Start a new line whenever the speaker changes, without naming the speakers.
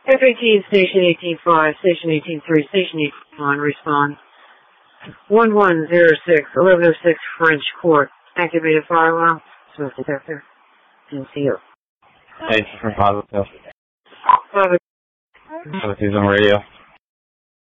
F-18, Station 18-5, Station 18-3, Station 18-1, respond. 1106, 1106 French Court. Activated fire alarm. Smoke detector. NCO.
Thank you for positive.
Father.
He's on radio.